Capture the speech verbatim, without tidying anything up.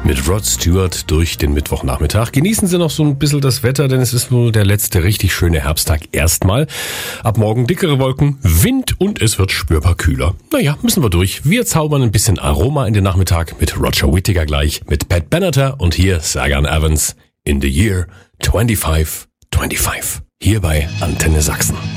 mit Rod Stewart durch den Mittwochnachmittag. Genießen Sie noch so ein bisschen das Wetter, denn es ist nur der letzte richtig schöne Herbsttag erstmal. Ab morgen dickere Wolken, Wind und es wird spürbar kühler. Naja, müssen wir durch. Wir zaubern ein bisschen Aroma in den Nachmittag mit Roger Whittaker gleich, mit Pat Benatar und hier Sagan Evans in the Year twenty-five twenty-five. Hier bei Antenne Sachsen.